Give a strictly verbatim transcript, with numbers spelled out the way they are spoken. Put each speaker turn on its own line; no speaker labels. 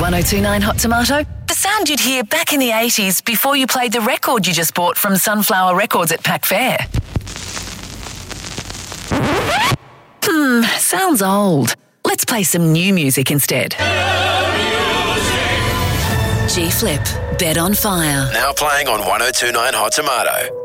one oh two nine Hot Tomato? The sound you'd hear back in the eighties before you played the record you just bought from Sunflower Records at Pack Fair. Hmm, sounds old. Let's play some new music instead. G-Flip, Bed on Fire.
Now playing on one oh two nine Hot Tomato.